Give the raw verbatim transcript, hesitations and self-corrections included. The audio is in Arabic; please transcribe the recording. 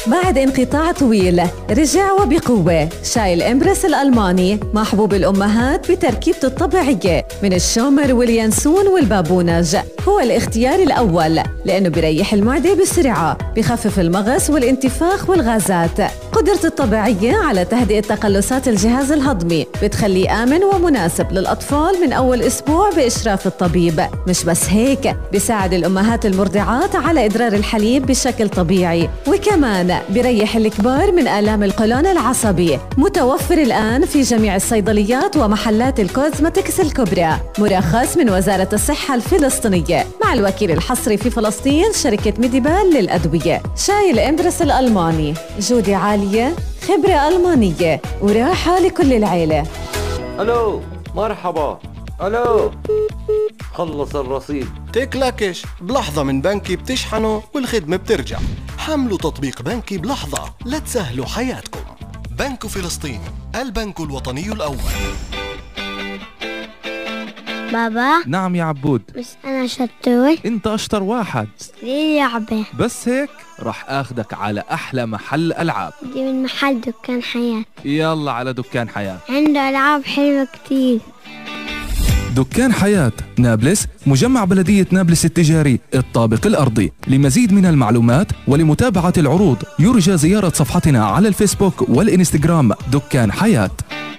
بعد انقطاع طويل رجع وبقوة شاي الإمبرس الألماني، محبوب الأمهات بتركيبته الطبيعية من الشومر واليانسون والبابونج. هو الاختيار الأول لأنه بيريح المعدة بسرعة، بخفف المغص والانتفاخ والغازات. قدرته الطبيعية على تهدئة تقلصات الجهاز الهضمي بتخليه آمن ومناسب للأطفال من أول أسبوع بإشراف الطبيب. مش بس هيك، بيساعد الأمهات المرضعات على إدرار الحليب بشكل طبيعي، وكمان بيريح الكبار من آلام القولون العصبي. متوفر الآن في جميع الصيدليات ومحلات الكوزمتكس الكبرى، مرخص من وزارة الصحة الفلسطينية مع الوكيل الحصري في فلسطين شركة ميديبال للأدوية. شاي الإمبرس الألماني، جودة عالية، خبرة ألمانية، وراحة لكل العيلة. ألو، مرحبا. ألو، خلص الرصيد. تكلكش بلحظة من بنكي بتشحنه والخدمة بترجع. حملوا تطبيق بنكي بلحظة لتسهلوا حياتكم. بنك فلسطين، البنك الوطني الأول. بابا. نعم يا عبود. بس أنا شطور. انت أشطر واحد. ليه لعبة؟ بس هيك رح اخدك على أحلى محل ألعاب. دي من محل دكان حياة. يلا على دكان حياة، عنده ألعاب حلوة كتير. دكان حياة نابلس، مجمع بلدية نابلس التجاري الطابق الأرضي. لمزيد من المعلومات ولمتابعة العروض يرجى زيارة صفحتنا على الفيسبوك والإنستغرام دكان حياة.